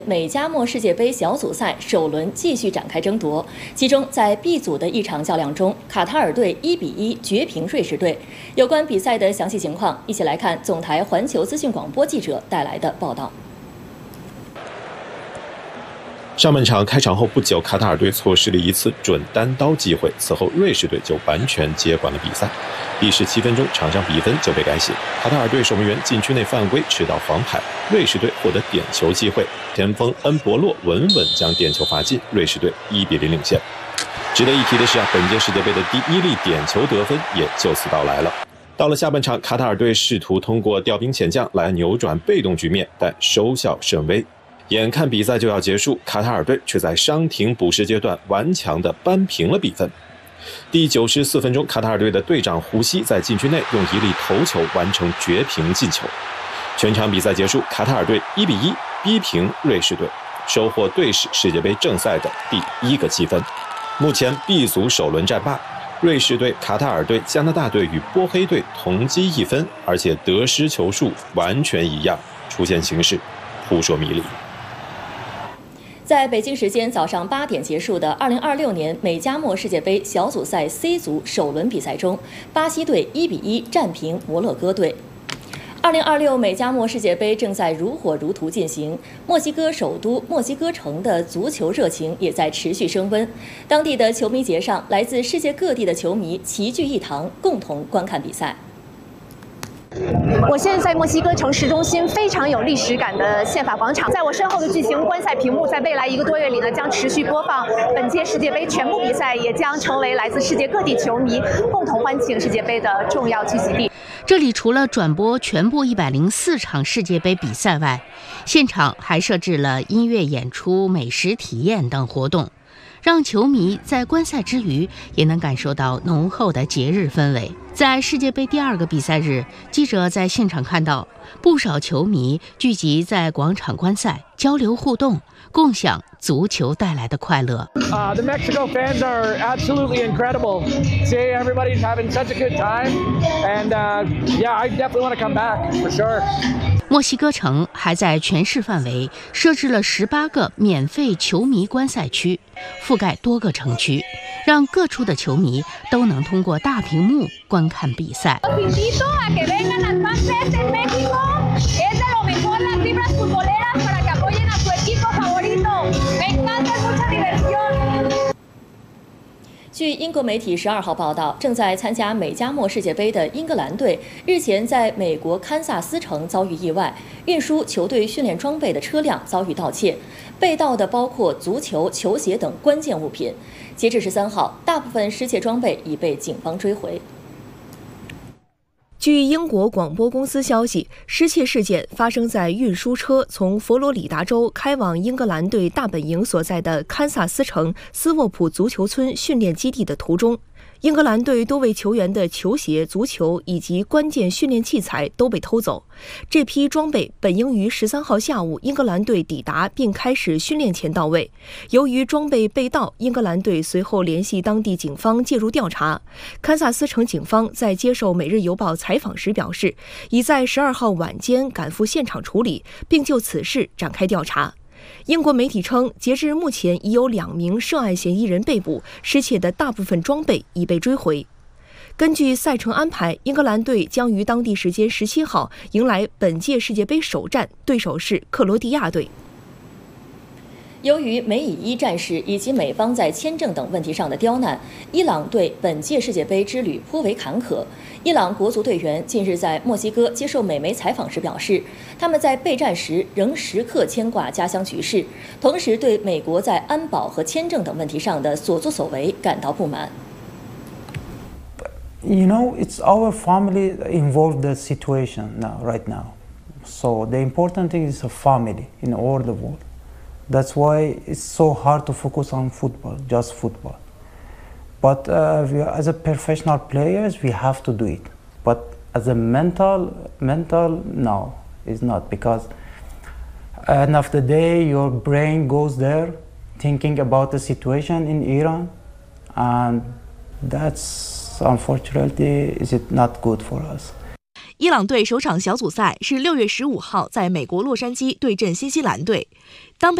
美加墨世界杯小组赛首轮继续展开争夺，其中在 B 组的一场较量中，卡塔尔队1-1绝平瑞士队。有关比赛的详细情况，一起来看总台环球资讯广播记者带来的报道。 上半场开场后不久，卡塔尔队错失了一次准单刀机会，此后瑞士队就完全接管了比赛。第17分钟，场上比分就被改写，卡塔尔队守门员禁区内犯规，吃到黄牌，瑞士队获得点球机会，前锋恩博洛稳稳将点球罚进，瑞士队1-0领先。值得一提的是本届世界杯的第1粒点球得分也就此到来了。到了下半场，卡塔尔队试图通过调兵遣将来扭转被动局面，但收效甚微。眼看比赛就要结束，卡塔尔队却在伤停补时阶段顽强地扳平了比分。第94分钟，卡塔尔队的队长胡西在禁区内用一粒头球完成绝平进球。全场比赛结束，卡塔尔队1-1逼平瑞士队，收获队史世界杯正赛的第1个积分。目前 B 组首轮战罢，瑞士队、卡塔尔队、加拿大队与波黑队同积1分，而且得失球数完全一样，出现形势扑朔迷离。 在北京时间早上8点结束的2026年美加墨世界杯小组赛 C 组首轮比赛中，巴西队1-1战平摩洛哥队。2026美加墨世界杯正在如火如荼进行，墨西哥首都墨西哥城的足球热情也在持续升温。当地的球迷节上，来自世界各地的球迷齐聚一堂，共同观看比赛。 我现在在墨西哥城市中心非常有历史感的宪法广场，在我身后的巨型观赛屏幕，在未来1个多月里呢，将持续播放本届世界杯全部比赛，也将成为来自世界各地球迷共同欢庆世界杯的重要聚集地。 这里除了转播全部104场世界杯比赛外，现场还设置了音乐演出、美食体验等活动，让球迷在观赛之余也能感受到浓厚的节日氛围。在世界杯第2个比赛日，记者在现场看到不少球迷聚集在广场观赛，交流互动，共享足球带来的快乐。 The Mexico fans are absolutely incredible. See, everybody's having such a good time, and yeah, I definitely want to come back for sure. 墨西哥城还在全市范围设置了18个免费球迷观赛区，覆盖多个城区，让各处的球迷都能通过大屏幕观看比赛。 据英国媒体12号报道，正在参加美加墨世界杯的英格兰队日前在美国堪萨斯城遭遇意外，运输球队训练装备的车辆遭遇盗窃，被盗的包括足球、球鞋等关键物品。截至13号，大部分失窃装备已被警方追回。 据英国广播公司消息，失窃事件发生在运输车从佛罗里达州开往英格兰队大本营所在的堪萨斯城斯沃普足球村训练基地的途中。英格兰队多位球员的球鞋、足球以及关键训练器材都被偷走。这批装备本应于13号下午英格兰队抵达并开始训练前到位。由于装备被盗，英格兰队随后联系当地警方介入调查。堪萨斯城警方在接受《每日邮报》采访时表示，已在12号晚间赶赴现场处理，并就此事展开调查。英国媒体称，截至目前已有2名涉案嫌疑人被捕，失窃的大部分装备已被追回。根据赛程安排，英格兰队将于当地时间17号迎来本届世界杯首战，对手是克罗地亚队。 由于美以伊战事以及美方在签证等问题上的刁难，伊朗对本届世界杯之旅颇为坎坷。伊朗国足队员近日在墨西哥接受美媒采访时表示，他们在备战时仍时刻牵挂家乡局势，同时对美国在安保和签证等问题上的所作所为感到不满。 You know, it's our family involved the situation right now. So the important thing is a family in all the world. That's why it's so hard to focus on football, just football. But as a professional players, we have to do it. But as a mental, no, it's not, because end of the day, your brain goes there thinking about the situation in Iran, and that's unfortunately is it not good for us. 伊朗队首场小组赛是6月15号在美国洛杉矶对阵新西兰队。当